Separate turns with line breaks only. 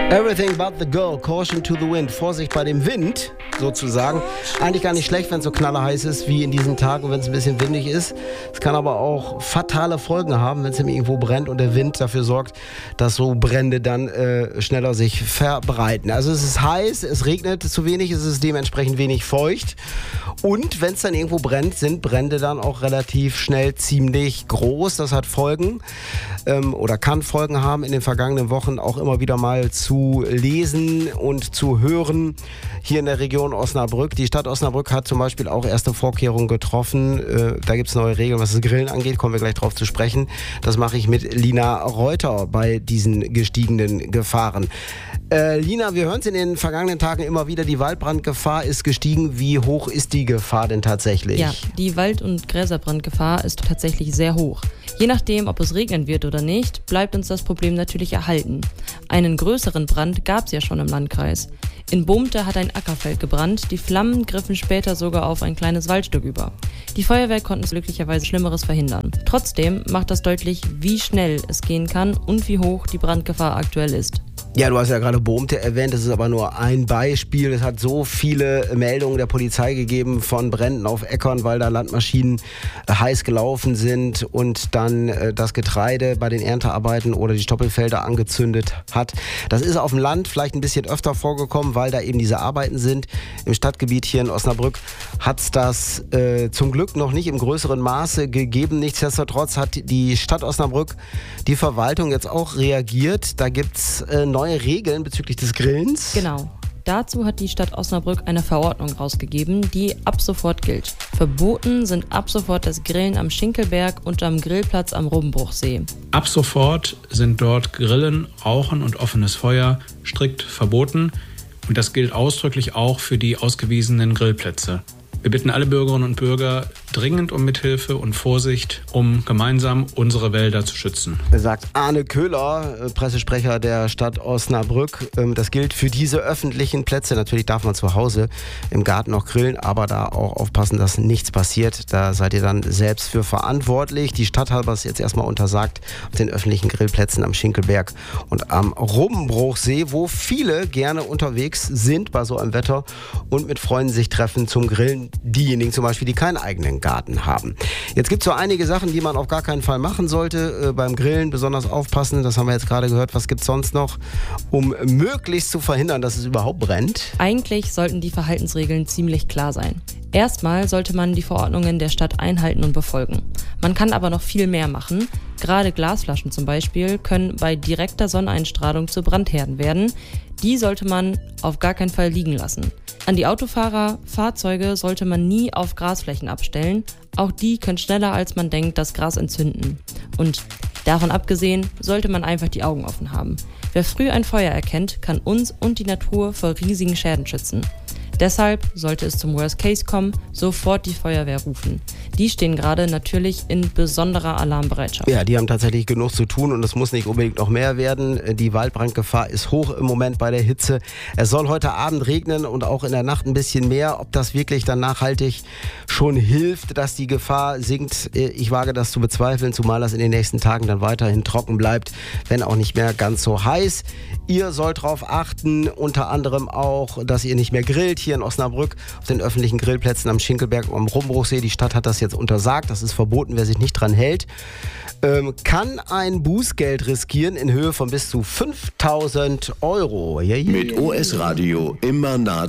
Everything but the girl, caution to the wind. Vorsicht bei dem Wind, sozusagen. Eigentlich gar nicht schlecht, wenn es so knallerheiß ist wie in diesen Tagen, wenn es ein bisschen windig ist. Es kann aber auch fatale Folgen haben, wenn es irgendwo brennt und der Wind dafür sorgt, dass so Brände dann schneller sich verbreiten. Also es ist heiß, es regnet zu wenig, es ist dementsprechend wenig feucht. Und wenn es dann irgendwo brennt, sind Brände dann auch relativ schnell ziemlich groß. Das hat Folgen oder kann Folgen haben. In den vergangenen Wochen auch immer wieder mal zu lesen und zu hören hier in der Region Osnabrück. Die Stadt Osnabrück hat zum Beispiel auch erste Vorkehrungen getroffen. Da gibt es neue Regeln, was das Grillen angeht. Kommen wir gleich drauf zu sprechen. Das mache ich mit Lina Reuter bei diesen gestiegenen Gefahren. Lina, wir hören es in den vergangenen Tagen immer wieder, die Waldbrandgefahr ist gestiegen. Wie hoch ist die Gefahr denn tatsächlich?
Ja, die Wald- und Gräserbrandgefahr ist tatsächlich sehr hoch. Je nachdem, ob es regnen wird oder nicht, bleibt uns das Problem natürlich erhalten. Einen größeren Brand gab es ja schon im Landkreis. In Bohmte hat ein Ackerfeld gebrannt, die Flammen griffen später sogar auf ein kleines Waldstück über. Die Feuerwehr konnte es glücklicherweise Schlimmeres verhindern. Trotzdem macht das deutlich, wie schnell es gehen kann und wie hoch die Brandgefahr aktuell ist.
Ja, du hast ja gerade Bohmte erwähnt, das ist aber nur ein Beispiel. Es hat so viele Meldungen der Polizei gegeben von Bränden auf Äckern, weil da Landmaschinen heiß gelaufen sind und dann das Getreide bei den Erntearbeiten oder die Stoppelfelder angezündet hat. Das ist auf dem Land vielleicht ein bisschen öfter vorgekommen, weil da eben diese Arbeiten sind. Im Stadtgebiet hier in Osnabrück hat es das zum Glück noch nicht im größeren Maße gegeben. Nichtsdestotrotz hat die Stadt Osnabrück, die Verwaltung jetzt auch reagiert. Da gibt es neue Regeln bezüglich des Grillens.
Genau. Dazu hat die Stadt Osnabrück eine Verordnung rausgegeben, die ab sofort gilt. Verboten sind ab sofort das Grillen am Schinkelberg und am Grillplatz am Robbenbruchsee.
Ab sofort sind dort Grillen, Rauchen und offenes Feuer strikt verboten. Und das gilt ausdrücklich auch für die ausgewiesenen Grillplätze. Wir bitten alle Bürgerinnen und Bürger dringend um Mithilfe und Vorsicht, um gemeinsam unsere Wälder zu schützen.
Sagt Arne Köhler, Pressesprecher der Stadt Osnabrück. Das gilt für diese öffentlichen Plätze. Natürlich darf man zu Hause im Garten noch grillen, aber da auch aufpassen, dass nichts passiert. Da seid ihr dann selbst für verantwortlich. Die Stadt hat es jetzt erstmal untersagt auf den öffentlichen Grillplätzen am Schinkelberg und am Robbenbruchsee, wo viele gerne unterwegs sind bei so einem Wetter und mit Freunden sich treffen zum Grillen. Diejenigen zum Beispiel, die keinen eigenen Garten haben. Jetzt gibt es so einige Sachen, die man auf gar keinen Fall machen sollte. Beim Grillen besonders aufpassen, das haben wir jetzt gerade gehört. Was gibt es sonst noch, um möglichst zu verhindern, dass es überhaupt brennt?
Eigentlich sollten die Verhaltensregeln ziemlich klar sein. Erstmal sollte man die Verordnungen der Stadt einhalten und befolgen. Man kann aber noch viel mehr machen. Gerade Glasflaschen zum Beispiel können bei direkter Sonneneinstrahlung zu Brandherden werden. Die sollte man auf gar keinen Fall liegen lassen. An die Autofahrer, Fahrzeuge sollte man nie auf Grasflächen abstellen. Auch die können schneller als man denkt das Gras entzünden. Und davon abgesehen sollte man einfach die Augen offen haben. Wer früh ein Feuer erkennt, kann uns und die Natur vor riesigen Schäden schützen. Deshalb, sollte es zum Worst Case kommen, sofort die Feuerwehr rufen. Die stehen gerade natürlich in besonderer Alarmbereitschaft.
Ja, die haben tatsächlich genug zu tun und es muss nicht unbedingt noch mehr werden. Die Waldbrandgefahr ist hoch im Moment bei der Hitze. Es soll heute Abend regnen und auch in der Nacht ein bisschen mehr. Ob das wirklich dann nachhaltig schon hilft, dass die Gefahr sinkt, ich wage das zu bezweifeln, zumal das in den nächsten Tagen dann weiterhin trocken bleibt, wenn auch nicht mehr ganz so heiß. Ihr sollt darauf achten, unter anderem auch, dass ihr nicht mehr grillt hier in Osnabrück auf den öffentlichen Grillplätzen am Schinkelberg und am Robbenbruchsee. Die Stadt hat das jetzt untersagt, das ist verboten, wer sich nicht dran hält. Kann ein Bußgeld riskieren in Höhe von bis zu 5.000 €.
Mit OS Radio immer nah